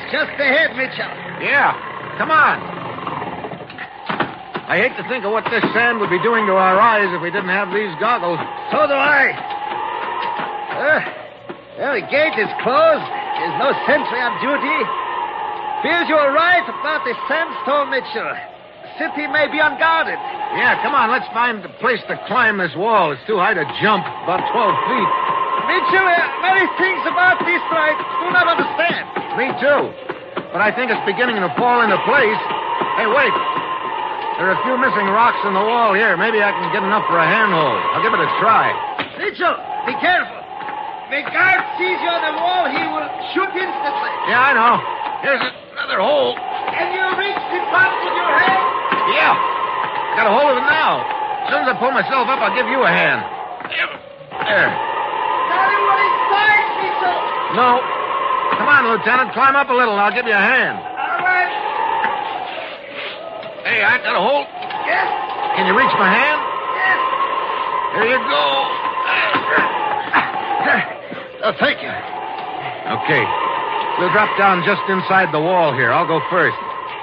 just ahead, Mitchell. Yeah, come on. I hate to think of what this sand would be doing to our eyes if we didn't have these goggles. So do I. Well, the gate is closed. There's no sentry on duty. Feels you were right about the sandstorm, Mitchell. The city may be unguarded. Yeah, come on, let's find a place to climb this wall. It's too high to jump, about 12 feet. Mitchell, many things about this I do not understand. Me too. But I think it's beginning to fall into place. Hey, wait. There are a few missing rocks in the wall here. Maybe I can get enough for a handhold. I'll give it a try. Mitchell, be careful. If a guard sees you on the wall, he will shoot instantly. Yeah, I know. Here's another hole. Can you reach the top with your hand? Yeah. Got a hold of it now. As soon as I pull myself up, I'll give you a hand. There. Tell you what inside, Mitchell. No. Come on, Lieutenant. Climb up a little. I'll give you a hand. All right. Hey, I got a hold. Yes. Can you reach my hand? Yes. Here you go. Thank you. Okay. We'll drop down just inside the wall here. I'll go first.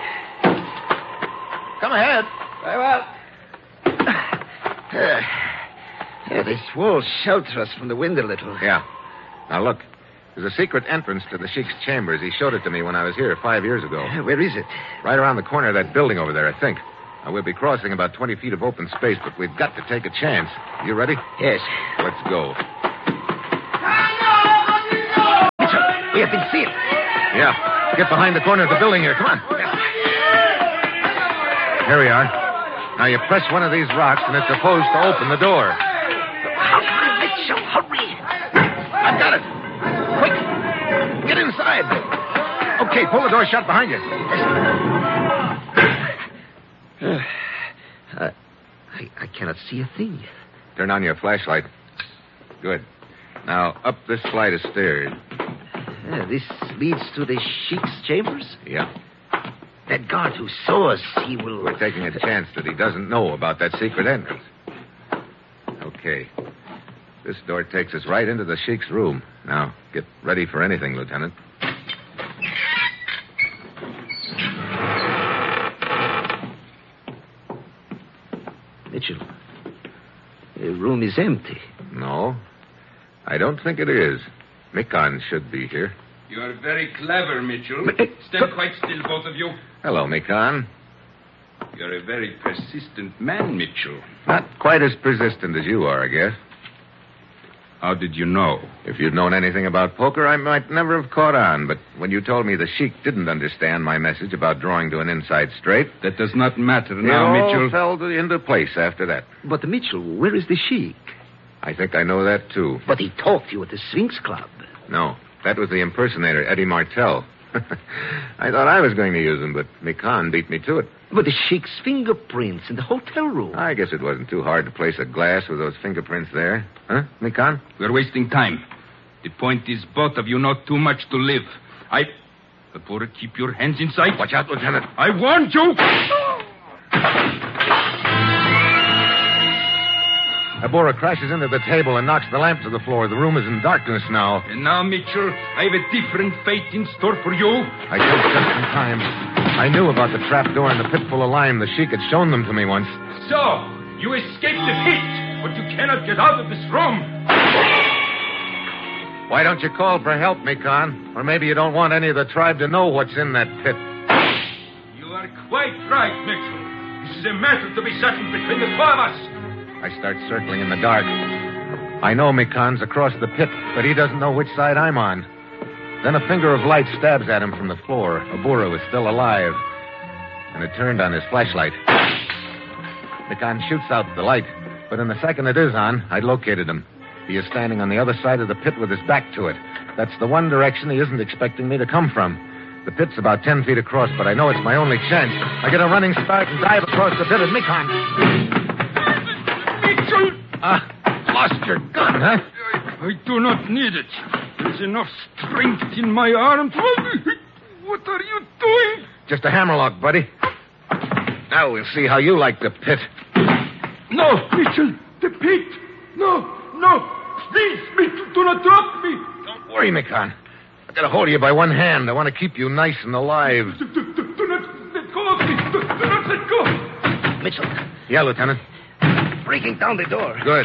Come ahead. Very well. This wall shelters us from the wind a little. Yeah. Now, look. There's a secret entrance to the Sheik's chambers. He showed it to me when I was here 5 years ago. Where is it? Right around the corner of that building over there, I think. Now, we'll be crossing about 20 feet of open space, but we've got to take a chance. You ready? Yes. Let's go. Mitchell, we have been seen. Yeah. Get behind the corner of the building here. Come on. Here we are. Now, you press one of these rocks, and it's supposed to open the door. Hurry, Mitchell, hurry. I've got it. Quick. Get inside. Okay, pull the door shut behind you. I cannot see a thing. Turn on your flashlight. Good. Now, up this flight of stairs. This leads to the Sheik's chambers? Yeah. That guard who saw us, he will... We're taking a chance that he doesn't know about that secret entrance. Okay. This door takes us right into the Sheik's room. Now, get ready for anything, Lieutenant. Mitchell, the room is empty. No, I don't think it is. Mikan should be here. You are very clever, Mitchell. Stand quite still, both of you. Hello, Mikan. You're a very persistent man, Mitchell. Not quite as persistent as you are, I guess. How did you know? If you'd known anything about poker, I might never have caught on. But when you told me the Sheik didn't understand my message about drawing to an inside straight... That does not matter now, it all Mitchell. fell into place after that. But, Mitchell, where is the Sheik? I think I know that, too. But he talked to you at the Sphinx Club. No, that was the impersonator, Eddie Martell. I thought I was going to use him, but Mikan beat me to it. But the Sheik's fingerprints in the hotel room. I guess it wasn't too hard to place a glass with those fingerprints there. Huh, Mikan? We're wasting time. The point is both of you know too much to live. Abora, keep your hands in sight. Watch out, Lieutenant. I warned you! Abora crashes into the table and knocks the lamp to the floor. The room is in darkness now. And now, Mitchell, I have a different fate in store for you. I did just in time. I knew about the trap door and the pit full of lime. The Sheik had shown them to me once. So, you escaped the pit, but you cannot get out of this room. Why don't you call for help, Mikan? Or maybe you don't want any of the tribe to know what's in that pit. You are quite right, Mitchell. This is a matter to be settled between the two of us. I start circling in the dark. I know Mikan's across the pit, but he doesn't know which side I'm on. Then a finger of light stabs at him from the floor. Abura was still alive. And it turned on his flashlight. Mikan shoots out the light, but in the second it is on, I located him. He is standing on the other side of the pit with his back to it. That's the one direction he isn't expecting me to come from. The pit's about 10 feet across, but I know it's my only chance. I get a running start and dive across the pit at Mikan. Lost your gun, huh? I do not need it. There's enough strength in my arm to... What are you doing? Just a hammerlock, buddy. Now we'll see how you like the pit. No, Mitchell, the pit. No. Please, Mitchell, do not drop me. Don't worry, Mikan. got a hold of you by one hand. I want to keep you nice and alive. Do not let go of me. Do not let go. Mitchell, Yeah, Lieutenant. breaking down the door. Good.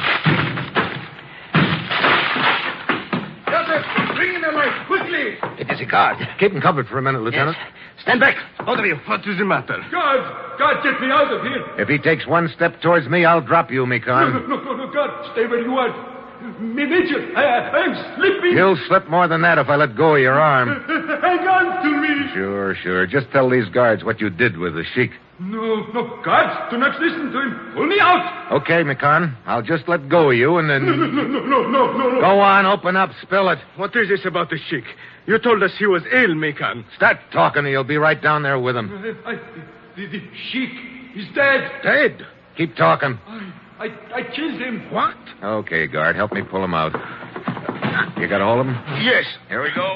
Joseph, bring in the light, quickly. It is a guard. Keep him covered for a minute, Lieutenant. Yes. Stand back, both of you. What is the matter? God, get me out of here. If he takes one step towards me, I'll drop you, Mikan. No, God, stay where you are. Mitchell, I am slipping. You'll slip more than that if I let go of your arm. Hang on to me. Sure. Just tell these guards what you did with the sheik. No, God, do not listen to him. Pull me out. Okay, Mikan. I'll just let go of you and then... No. Go on, open up, spill it. What is this about the sheik? You told us he was ill, Mikan. Start talking and you'll be right down there with him. The sheik is dead. Dead? Keep talking. I killed him. What? Okay, guard, help me pull him out. You got all of them? Yes. Here we go.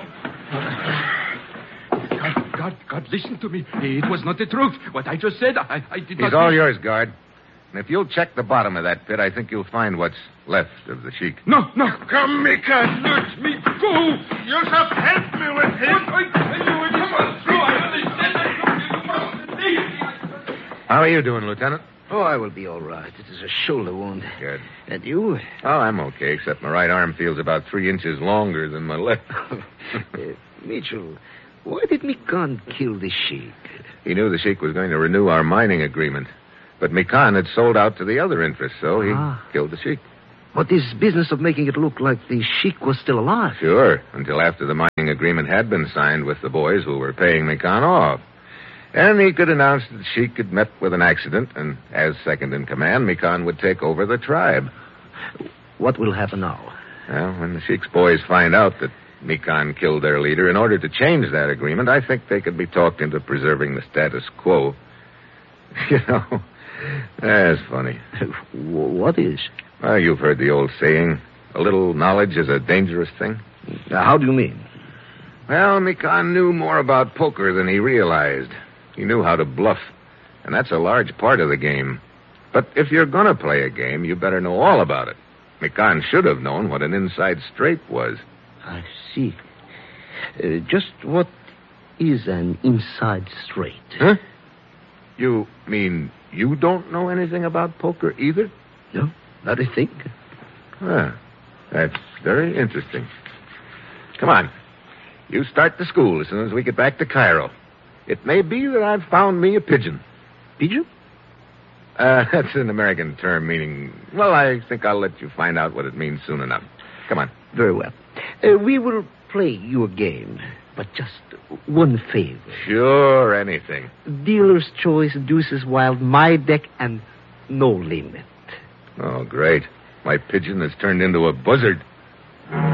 God, listen to me. It was not the truth. What I just said, I did not... He's all yours, guard. And if you'll check the bottom of that pit, I think you'll find what's left of the sheik. No. Come, Mikan. Let me go. Yusuf, help me with him. What I tell you, it is true. I understand. How are you doing, Lieutenant? Oh, I will be all right. It is a shoulder wound. Good. And you? Oh, I'm okay, except my right arm feels about 3 inches longer than my left. Mitchell, why did Mikan kill the sheik? He knew the sheik was going to renew our mining agreement. But Mikan had sold out to the other interests, so he killed the sheik. But this business of making it look like the sheik was still alive. Sure, until after the mining agreement had been signed with the boys who were paying Mikan off. And he could announce that the sheik had met with an accident, and as second in command, Mikan would take over the tribe. What will happen now? Well, when the sheik's boys find out that Mikan killed their leader, in order to change that agreement, I think they could be talked into preserving the status quo. You know, that's funny. What is? Well, you've heard the old saying, a little knowledge is a dangerous thing. How do you mean? Well, Mikan knew more about poker than he realized. He knew how to bluff, and that's a large part of the game. But if you're going to play a game, you better know all about it. Mikan should have known what an inside straight was. I see. Just what is an inside straight? Huh? You mean you don't know anything about poker either? No, not a thing. That's very interesting. Come on. You start the school as soon as we get back to Cairo. It may be that I've found me a pigeon. Pigeon? That's an American term meaning... Well, I think I'll let you find out what it means soon enough. Come on. Very well. We will play your game, but just one favor. Sure, anything. Dealer's choice, deuces wild, my deck, and no limit. Oh, great. My pigeon has turned into a buzzard.